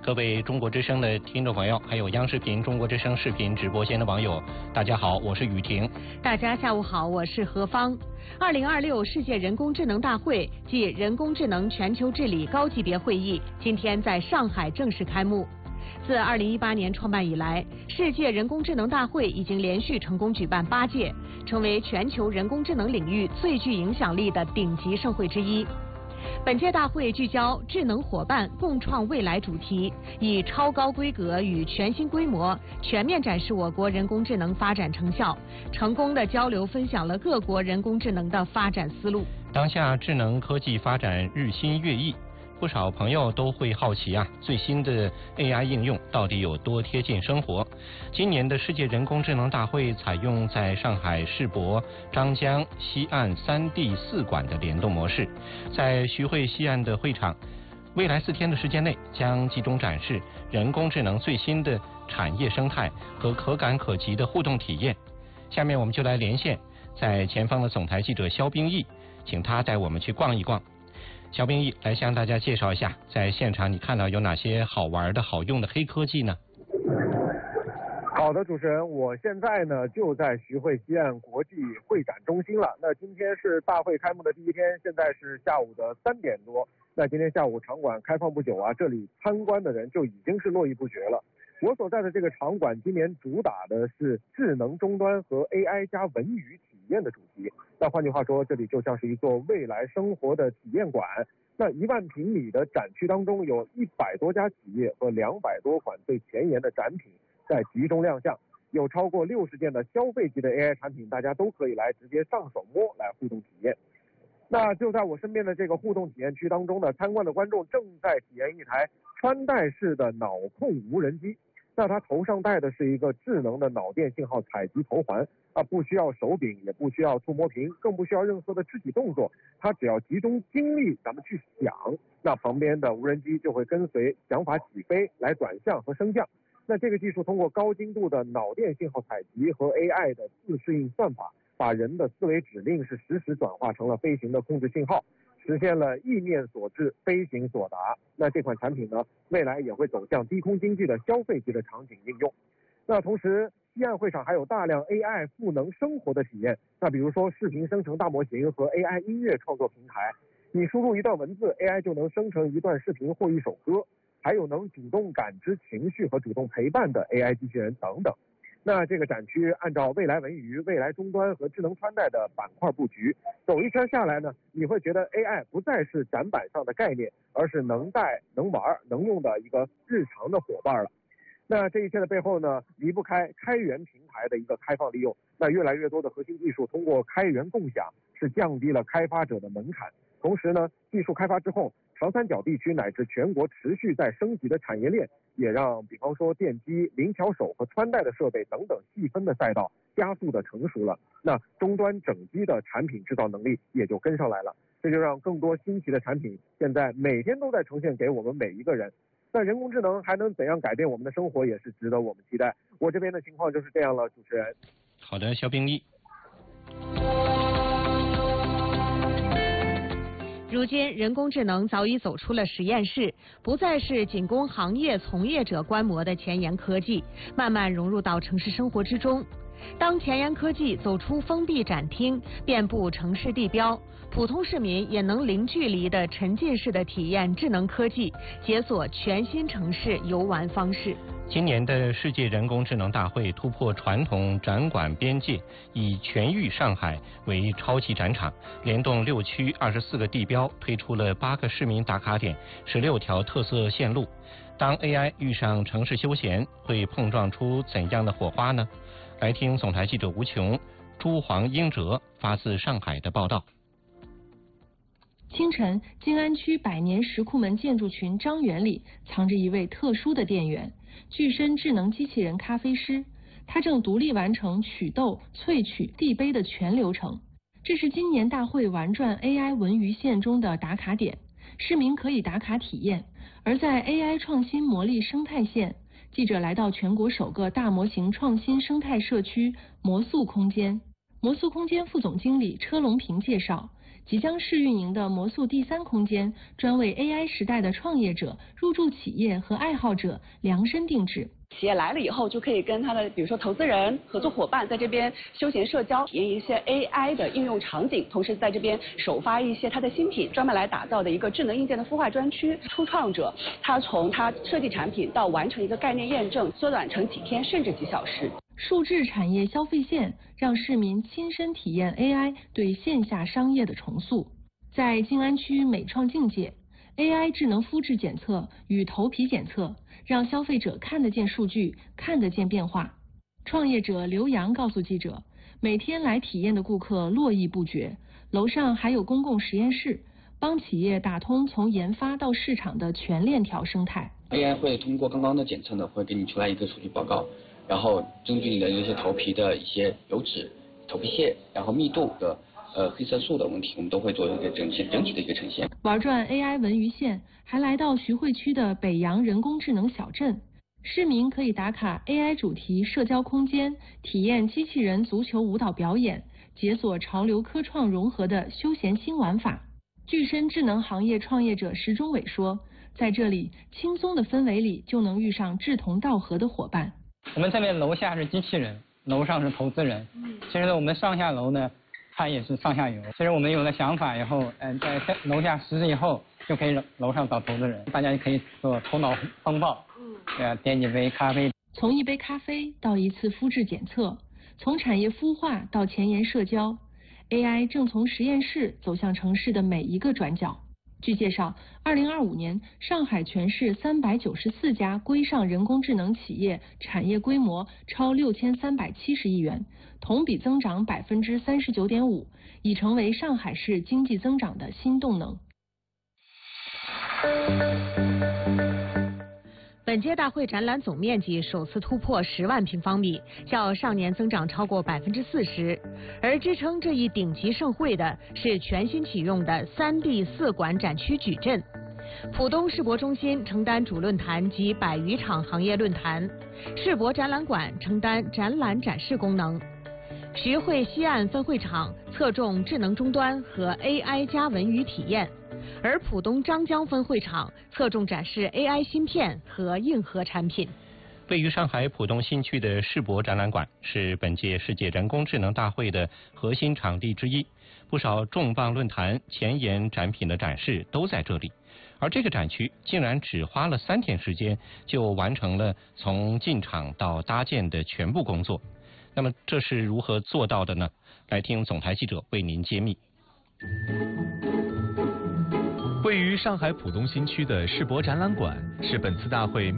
各位中国之声的听众朋友，还有央视频中国之声视频直播间的网友，大家好，我是雨婷。 大家下午好，我是何芳。2026世界人工智能大会暨人工智能全球治理高级别会议今天在上海正式开幕。自2018年创办以来，世界人工智能大会已经连续成功举办8届，成为全球人工智能领域最具影响力的顶级盛会之一。本届大会聚焦智能伙伴共创未来主题，以超高规格与全新规模全面展示我国人工智能发展成效，成功的交流分享了各国人工智能的发展思路。 当下智能科技发展日新月异，不少朋友都会好奇最新的 AI 应用到底有多贴近生活？今年的世界人工智能大会采用在上海世博、张江、西岸3地4馆的联动模式，在徐汇西岸的会场，未来4天的时间内将集中展示人工智能最新的产业生态和可感可及的互动体验。下面我们就来连线在前方的总台记者肖冰毅，请他带我们去逛一逛。肖冰毅来向大家介绍一下，在现场你看到有哪些好玩的好用的黑科技呢？ 好的，主持人，我现在呢就在徐汇西岸国际会展中心了。那今天是大会开幕的第一天，现在是下午的3点多。那今天下午场馆开放不久这里参观的人就已经是络绎不绝了。我所在的这个场馆今年主打的是智能终端和 AI 加文娱体验的主题。那换句话说，这里就像是一座未来生活的体验馆。那1万平米的展区当中，有100多家企业和200多款最前沿的展品在集中亮相，有超过60件的消费级的 AI 产品，大家都可以来直接上手摸来互动体验。那就在我身边的这个互动体验区当中呢，参观的观众正在体验一台穿戴式的脑控无人机。那它头上戴的是一个智能的脑电信号采集头环不需要手柄，也不需要触摸屏，更不需要任何的肢体动作，它只要集中精力咱们去想，那旁边的无人机就会跟随想法起飞来转向和升降。那这个技术通过高精度的脑电信号采集和 AI 的自适应算法，把人的思维指令是实时转化成了飞行的控制信号，实现了意念所至，飞行所达。那这款产品呢，未来也会走向低空经济的消费级的场景应用。那同时，西岸会场还有大量 AI 赋能生活的体验。那比如说视频生成大模型和 AI 音乐创作平台，你输入一段文字 ，AI 就能生成一段视频或一首歌。还有能主动感知情绪和主动陪伴的 AI 机器人等等。那这个展区按照未来文娱、未来终端和智能穿戴的板块布局，走一圈下来呢，你会觉得 AI 不再是展板上的概念，而是能带、能玩、能用的一个日常的伙伴了。那这一切的背后呢，离不开开源平台的一个开放利用。那越来越多的核心技术通过开源共享，是降低了开发者的门槛。同时呢，技术开发之后，长三角地区乃至全国持续在升级的产业链，也让比方说电机、灵巧手和穿戴的设备等等细分的赛道加速的成熟了。那终端整机的产品制造能力也就跟上来了，这就让更多新奇的产品现在每天都在呈现给我们每一个人。那人工智能还能怎样改变我们的生活，也是值得我们期待。我这边的情况就是这样了，主持人。 好的，肖冰毅。 如今，人工智能早已走出了实验室，不再是仅供行业从业者观摩的前沿科技，慢慢融入到城市生活之中。当前沿科技走出封闭展厅，遍布城市地标，普通市民也能零距离的沉浸式的体验智能科技，解锁全新城市游玩方式。 今年的世界人工智能大会突破传统展馆边界，以全域上海为超级展场，联动6区24个地标，推出了8个市民打卡点，16条特色线路。当 AI 遇上城市休闲，会碰撞出怎样的火花呢？来听总台记者吴琼、朱黄英哲发自上海的报道。 清晨，静安区百年石库门建筑群张园里藏着一位特殊的店员，具身智能机器人咖啡师，他正独立完成取豆、萃取、递杯的全流程。这是今年大会玩转 AI 文娱线中的打卡点，市民可以打卡体验。而在 AI 创新魔力生态线，记者来到全国首个大模型创新生态社区魔素空间。魔素空间副总经理车龙平介绍， 即将试运营的魔素第3空间，专为 AI 时代的创业者、入驻企业和爱好者量身定制。 企业来了以后，就可以跟他的比如说投资人、合作伙伴在这边休闲社交，体验一些 AI 的应用场景，同时在这边首发一些他的新品，专门来打造的一个智能硬件的孵化专区。初创者他从他设计产品到完成一个概念验证，缩短成几天甚至几小时。 数字产业消费线让市民亲身体验 AI 对线下商业的重塑。在静安区美创境界 ，AI 智能肤质检测与头皮检测，让消费者看得见数据，看得见变化。创业者刘洋告诉记者，每天来体验的顾客络绎不绝，楼上还有公共实验室，帮企业打通从研发到市场的全链条生态。 AI 会通过刚刚的检测呢，会给你出来一个数据报告，然后根据你的一些头皮的一些油脂、头皮屑，然后密度的黑色素的问题，我们都会做一个整体的一个呈现。 玩转 AI 文娱线，还来到徐汇区的北洋人工智能小镇，市民可以打卡 AI 主题社交空间，体验机器人足球舞蹈表演，解锁潮流科创融合的休闲新玩法。具身智能行业创业者石中伟说，在这里轻松的氛围里就能遇上志同道合的伙伴。 我们这边楼下是机器人，楼上是投资人。其实呢，我们上下楼呢，它也是上下游。其实我们有了想法以后，在楼下实施以后，就可以楼上找投资人，大家也可以做头脑风暴，点几杯咖啡。 从一杯咖啡到一次肤质检测，从产业孵化到前沿社交 ，AI 正从实验室走向城市的每一个转角。据介绍，2025年上海全市394家规上人工智能企业产业规模超6370亿元，同比增长39.5%，已成为上海市经济增长的新动能。 本届大会展览总面积首次突破10万平方米，较上年增长超过40%。而支撑这一顶级盛会的是全新启用的3D 4馆展区矩阵。浦东世博中心承担主论坛及100余场行业论坛，世博展览馆承担展览展示功能。徐汇西岸分会场侧重智能终端和 AI 加文娱体验。而浦东张江分会场侧重展示 AI 芯片和硬核产品。 位于上海浦东新区的世博展览馆是本届世界人工智能大会的核心场地之一，不少重磅论坛、前沿展品的展示都在这里。而这个展区竟然只花了3天时间就完成了从进场到搭建的全部工作。那么这是如何做到的呢？来听总台记者为您揭秘。 位于上海浦东新区的世博展览馆是本次大会